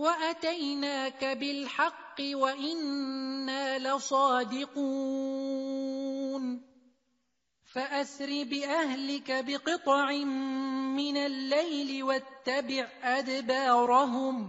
وأتيناك بالحق وإنا لصادقون فأسر بأهلك بقطع من الليل واتبع أدبارهم